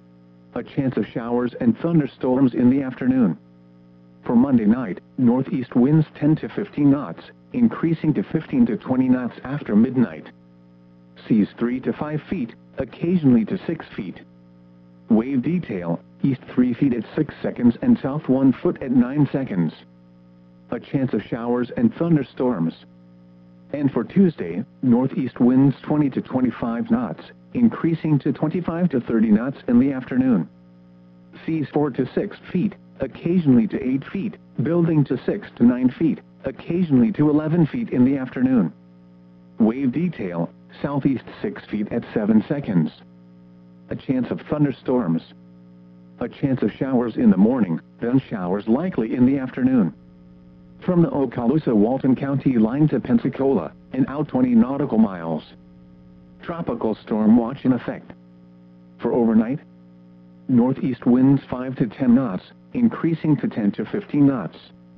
A chance of showers and thunderstorms in the afternoon. For Monday night, northeast winds 10 to 15 knots, increasing to 15 to 20 knots after midnight. Seas 3 to 5 feet, occasionally to 6 feet. Wave detail, east 3 feet at 6 seconds and south 1 foot at 9 seconds. A chance of showers and thunderstorms. And for Tuesday, northeast winds 20 to 25 knots, increasing to 25 to 30 knots in the afternoon. Seas 4 to 6 feet, occasionally to 8 feet, building to 6 to 9 feet, occasionally to 11 feet in the afternoon. Wave detail, southeast 6 feet at 7 seconds. A chance of thunderstorms. A chance of showers in the morning, then showers likely in the afternoon. From the Okaloosa-Walton County line to Pensacola, and out 20 nautical miles. Tropical storm watch in effect. For overnight, northeast winds 5 to 10 knots, increasing to 10 to 15 knots.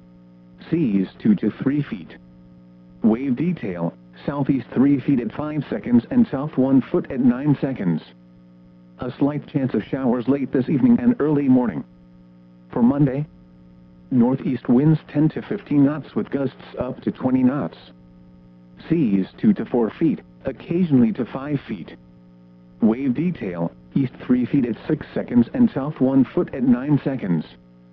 Seas 2 to 3 feet. Wave detail, southeast 3 feet at 5 seconds and south 1 foot at 9 seconds. A slight chance of showers late this evening and early morning. For Monday, northeast winds 10 to 15 knots with gusts up to 20 knots. Seas 2 to 4 feet, occasionally to 5 feet. Wave detail, east 3 feet at 6 seconds and south 1 foot at 9 seconds.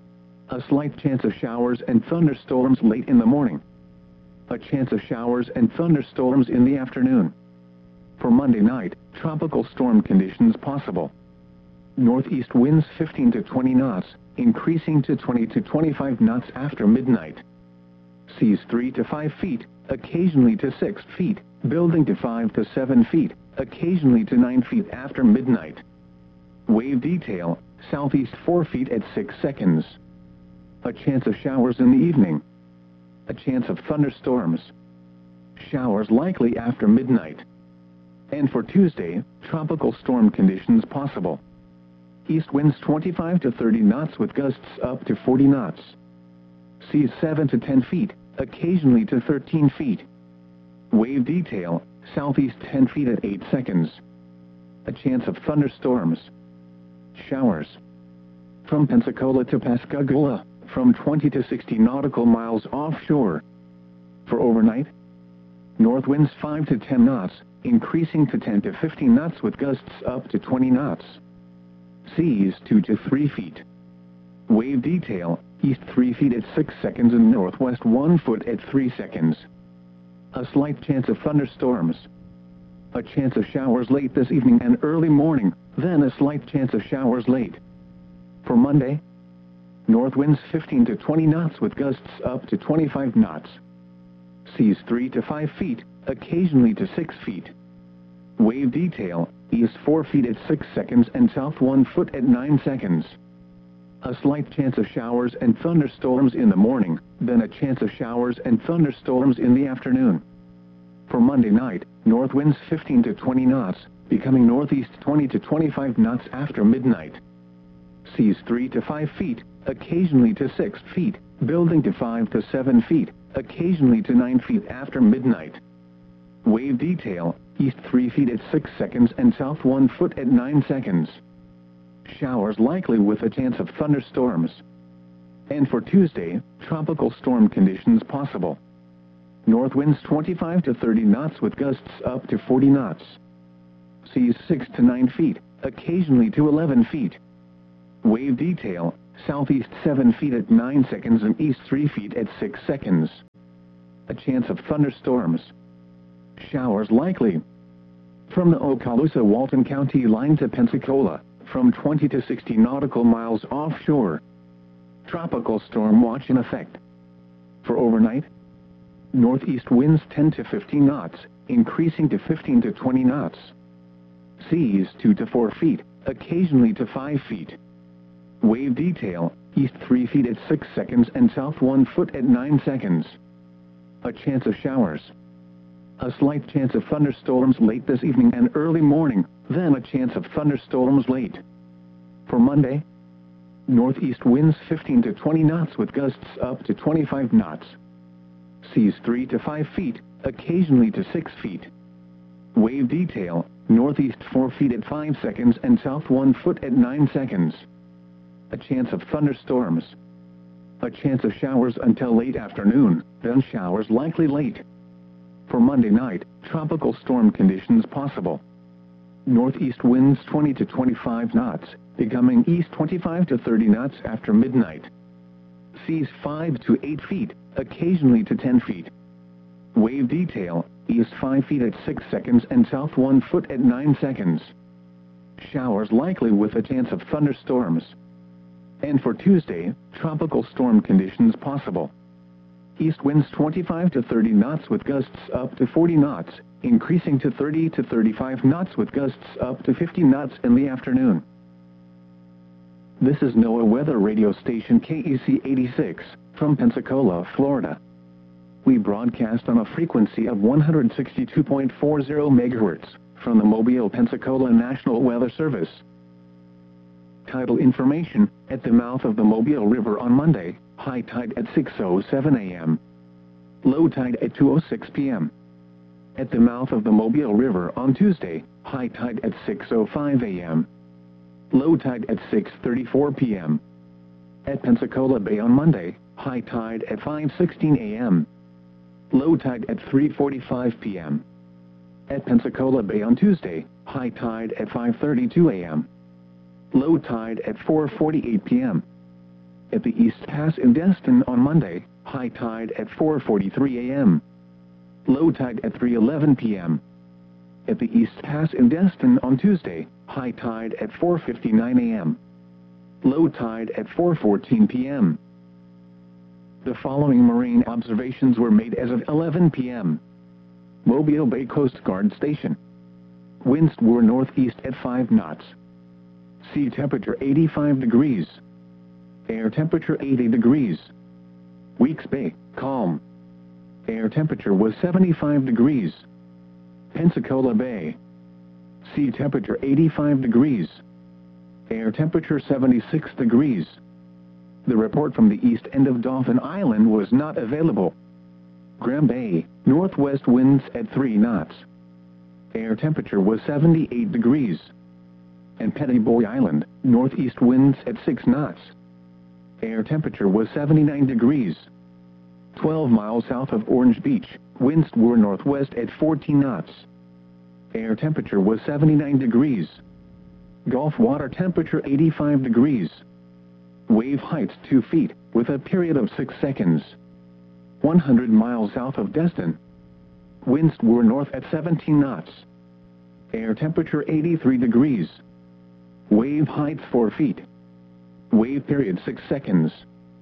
A slight chance of showers and thunderstorms late in the morning. A chance of showers and thunderstorms in the afternoon. For Monday night, tropical storm conditions possible. Northeast winds 15 to 20 knots, increasing to 20 to 25 knots after midnight. Seas 3 to 5 feet, occasionally to 6 feet, building to 5 to 7 feet, occasionally to 9 feet after midnight. Wave detail, southeast 4 feet at 6 seconds. A chance of showers in the evening. A chance of thunderstorms. Showers likely after midnight. And for Tuesday, tropical storm conditions possible. East winds 25 to 30 knots with gusts up to 40 knots. Seas 7 to 10 feet, occasionally to 13 feet. Wave detail, southeast 10 feet at 8 seconds. A chance of thunderstorms. Showers. From Pensacola to Pascagoula, from 20 to 60 nautical miles offshore. For overnight, north winds 5 to 10 knots, increasing to 10 to 15 knots with gusts up to 20 knots. Seas 2 to 3 feet. Wave detail, east 3 feet at 6 seconds and northwest 1 foot at 3 seconds. A slight chance of thunderstorms. A chance of showers late this evening and early morning, then a slight chance of showers late. For Monday, north winds 15 to 20 knots with gusts up to 25 knots. Seas 3 to 5 feet, occasionally to 6 feet. Wave detail, east 4 feet at 6 seconds and south 1 foot at 9 seconds. A slight chance of showers and thunderstorms in the morning, then a chance of showers and thunderstorms in the afternoon. For Monday night, north winds 15 to 20 knots, becoming northeast 20 to 25 knots after midnight. Seas 3 to 5 feet, occasionally to 6 feet, building to 5 to 7 feet, occasionally to 9 feet after midnight. Wave detail, east 3 feet at 6 seconds and south 1 foot at 9 seconds. Showers likely with a chance of thunderstorms. And for Tuesday, tropical storm conditions possible. North winds 25 to 30 knots with gusts up to 40 knots. Seas 6 to 9 feet, occasionally to 11 feet. Wave detail, southeast 7 feet at 9 seconds and east 3 feet at 6 seconds. A chance of thunderstorms. Showers likely. From the Okaloosa-Walton County line to Pensacola, from 20 to 60 nautical miles offshore. Tropical storm watch in effect. For overnight, northeast winds 10 to 15 knots, increasing to 15 to 20 knots. Seas 2 to 4 feet, occasionally to 5 feet. Wave detail, east 3 feet at 6 seconds and south 1 foot at 9 seconds. A chance of showers. A slight chance of thunderstorms late this evening and early morning, then a chance of thunderstorms late. For Monday, northeast winds 15 to 20 knots with gusts up to 25 knots. Seas 3 to 5 feet, occasionally to 6 feet. Wave detail, northeast 4 feet at 5 seconds and south 1 foot at 9 seconds. A chance of thunderstorms. A chance of showers until late afternoon, then showers likely late. For Monday night, tropical storm conditions possible. Northeast winds 20 to 25 knots, becoming east 25 to 30 knots after midnight. Seas 5 to 8 feet, occasionally to 10 feet. Wave detail, east 5 feet at 6 seconds and south 1 foot at 9 seconds. Showers likely with a chance of thunderstorms. And for Tuesday, tropical storm conditions possible. East winds 25 to 30 knots with gusts up to 40 knots, increasing to 30 to 35 knots with gusts up to 50 knots in the afternoon. This is NOAA Weather Radio Station KEC 86, from Pensacola, Florida. We broadcast on a frequency of 162.40 MHz from the Mobile, Pensacola National Weather Service. Tidal information: at the mouth of the Mobile River on Monday, high tide at 6:07 a.m. Low tide at 2:06 p.m. At the mouth of the Mobile River on Tuesday, high tide at 6:05 a.m. Low tide at 6:34 p.m. At Pensacola Bay on Monday, high tide at 5:16 a.m. Low tide at 3:45 p.m. At Pensacola Bay on Tuesday, high tide at 5:32 a.m. Low tide at 4:48 p.m. At the East Pass in Destin on Monday, high tide at 4:43 a.m. Low tide at 3:11 p.m. At the East Pass in Destin on Tuesday, high tide at 4:59 a.m. Low tide at 4:14 p.m. The following marine observations were made as of 11 p.m. Mobile Bay Coast Guard Station. Winds were northeast at 5 knots. Sea temperature 85 degrees. Air temperature 80 degrees. Weeks Bay, calm. Air temperature was 75 degrees. Pensacola Bay. Sea temperature 85 degrees. Air temperature 76 degrees. The report from the east end of Dauphin Island was not available. Graham Bay, northwest winds at 3 knots. Air temperature was 78 degrees. And Petty Boy Island, northeast winds at 6 knots. Air temperature was 79 degrees. 12 miles south of Orange Beach, winds were northwest at 14 knots. Air temperature was 79 degrees. Gulf water temperature 85 degrees. Wave heights 2 feet, with a period of 6 seconds. 100 miles south of Destin. Winds were north at 17 knots. Air temperature 83 degrees. Wave height 4 feet. Wave period 6 seconds.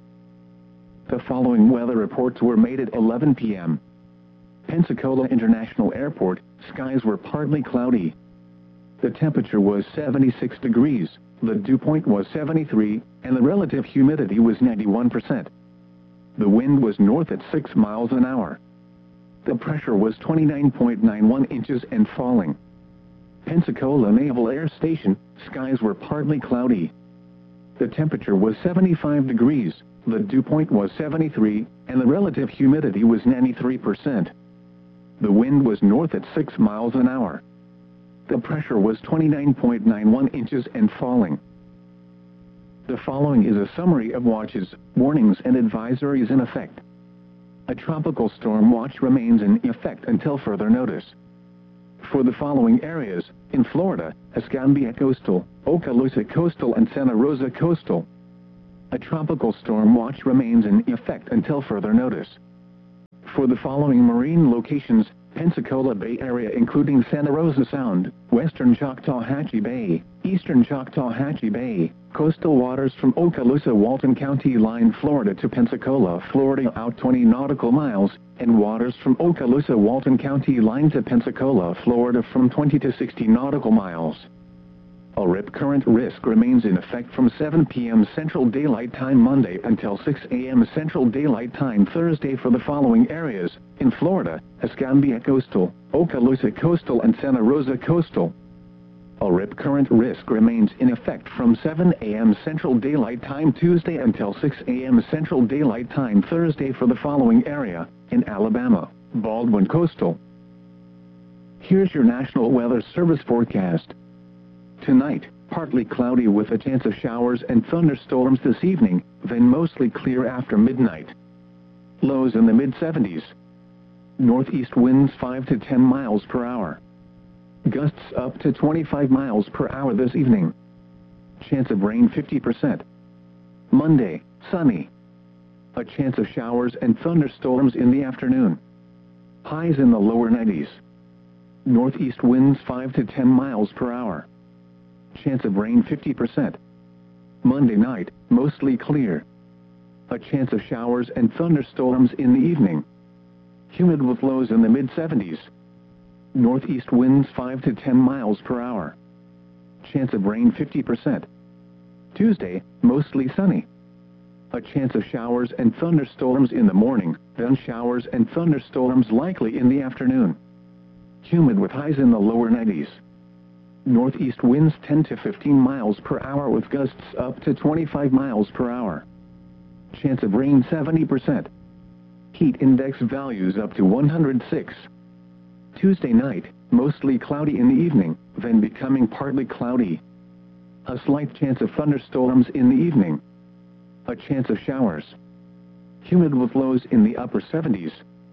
The following weather reports were made at 11 p.m. Pensacola International Airport, skies were partly cloudy. The temperature was 76 degrees, the dew point was 73, and the relative humidity was 91%. The wind was north at 6 miles an hour. The pressure was 29.91 inches and falling. Pensacola Naval Air Station, skies were partly cloudy. The temperature was 75 degrees, the dew point was 73, and the relative humidity was 93%. The wind was north at 6 miles an hour. The pressure was 29.91 inches and falling. The following is a summary of watches, warnings and advisories in effect. A tropical storm watch remains in effect until further notice. For the following areas, in Florida, Escambia Coastal, Okaloosa Coastal and Santa Rosa Coastal, a tropical storm watch remains in effect until further notice. For the following marine locations, Pensacola Bay Area including Santa Rosa Sound, western Choctawhatchee Bay, eastern Choctawhatchee Bay, coastal waters from Okaloosa Walton County line Florida to Pensacola, Florida out 20 nautical miles, and waters from Okaloosa Walton County line to Pensacola, Florida from 20 to 60 nautical miles. A rip current risk remains in effect from 7 p.m. Central Daylight Time Monday until 6 a.m. Central Daylight Time Thursday for the following areas, in Florida, Escambia Coastal, Okaloosa Coastal and Santa Rosa Coastal. A rip current risk remains in effect from 7 a.m. Central Daylight Time Tuesday until 6 a.m. Central Daylight Time Thursday for the following area, in Alabama, Baldwin Coastal. Here's your National Weather Service forecast. Tonight, partly cloudy with a chance of showers and thunderstorms this evening, then mostly clear after midnight. Lows in the mid-70s. Northeast winds 5 to 10 miles per hour. Gusts up to 25 miles per hour this evening. Chance of rain 50%. Monday, sunny. A chance of showers and thunderstorms in the afternoon. Highs in the lower 90s. Northeast winds 5 to 10 miles per hour. Chance of rain 50%. Monday night, mostly clear. A chance of showers and thunderstorms in the evening. Humid with lows in the mid-70s. Northeast winds 5 to 10 miles per hour. Chance of rain 50%. Tuesday, mostly sunny. A chance of showers and thunderstorms in the morning, then showers and thunderstorms likely in the afternoon. Humid with highs in the lower 90s. Northeast winds 10 to 15 miles per hour with gusts up to 25 miles per hour. Chance of rain 70%. Heat index values up to 106. Tuesday night, mostly cloudy in the evening, then becoming partly cloudy. A slight chance of thunderstorms in the evening. A chance of showers. Humid with lows in the upper 70s.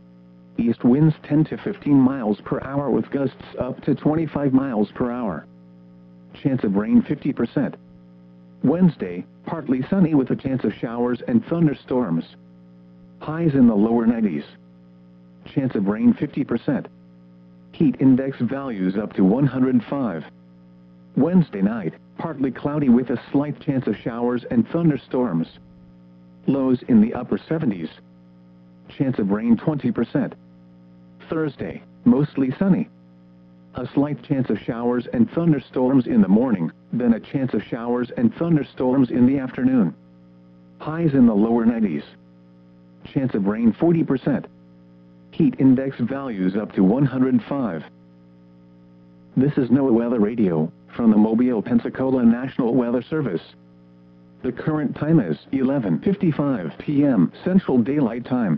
East winds 10 to 15 miles per hour with gusts up to 25 miles per hour. Chance of rain 50%. Wednesday, partly sunny with a chance of showers and thunderstorms. Highs in the lower 90s. Chance of rain 50%. Heat index values up to 105. Wednesday night, partly cloudy with a slight chance of showers and thunderstorms. Lows in the upper 70s. Chance of rain 20%. Thursday, mostly sunny. A slight chance of showers and thunderstorms in the morning, then a chance of showers and thunderstorms in the afternoon. Highs in the lower 90s. Chance of rain 40%. Heat index values up to 105. This is NOAA Weather Radio, from the Mobile, Pensacola National Weather Service. The current time is 11:55 p.m. Central Daylight Time.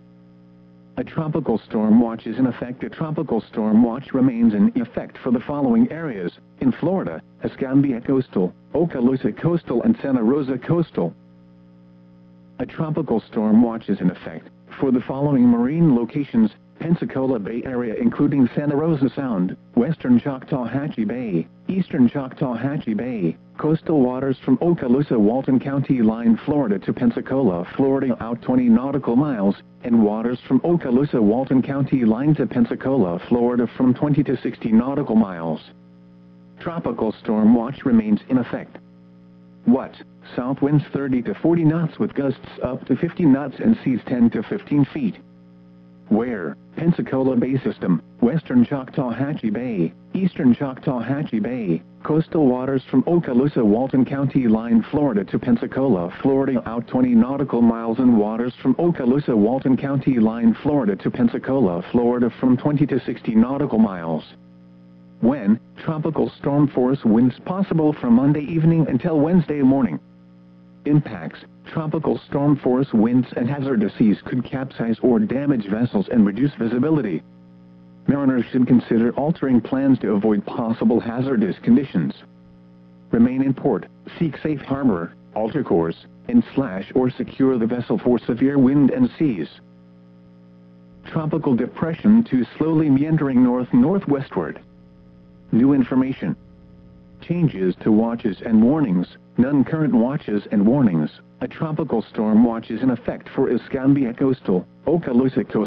A tropical storm watch is in effect. A tropical storm watch remains in effect for the following areas, in Florida, Escambia Coastal, Okaloosa Coastal and Santa Rosa Coastal. A tropical storm watch is in effect for the following marine locations, Pensacola Bay Area including Santa Rosa Sound, western Choctawhatchee Bay, eastern Choctawhatchee Bay, coastal waters from Okaloosa Walton County line Florida to Pensacola, Florida out 20 nautical miles, and waters from Okaloosa Walton County line to Pensacola, Florida from 20 to 60 nautical miles. Tropical storm watch remains in effect. What? South winds 30 to 40 knots with gusts up to 50 knots and seas 10 to 15 feet. Where? Pensacola Bay System, western Choctawhatchee Bay, eastern Choctawhatchee Bay, coastal waters from Okaloosa Walton County line Florida to Pensacola, Florida out 20 nautical miles and waters from Okaloosa Walton County line Florida to Pensacola, Florida from 20 to 60 nautical miles. When? Tropical storm force winds possible from Monday evening until Wednesday morning. Impacts: tropical storm force winds and hazardous seas could capsize or damage vessels and reduce visibility. Mariners should consider altering plans to avoid possible hazardous conditions. Remain in port, seek safe harbor, alter course, and slash or secure the vessel for severe wind and seas. Tropical depression to slowly meandering north-northwestward. New information. Changes to watches and warnings. None current watches and warnings. A tropical storm watch is in effect for Escambia Coastal, Okaloosa Coastal.